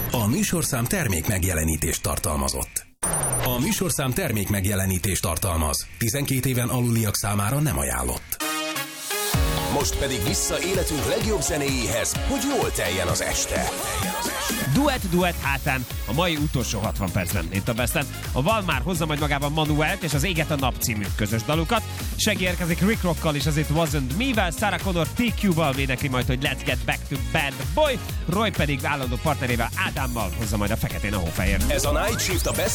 A műsorszám termék megjelenítést tartalmazott. A műsorszám termék megjelenítést tartalmaz. 12 éven aluliak számára nem ajánlott. Most pedig vissza életünk legjobb zenéjéhez, hogy jól teljen az este. Duett hátán a mai utolsó 60 percben itt a Besten. A Val már hozza majd magában Manuelt és az Éget a nap című közös dalukat. Seggi érkezik Rick Rockkal és az It Wasn't Me-vel, Sarah Connor TQ-val énekli majd, hogy Let's Get Back to Bad Boy, Roy pedig állandó partnerével Ádámmal hozza majd a Feketén a hófehér. Ez a Night Shift a Best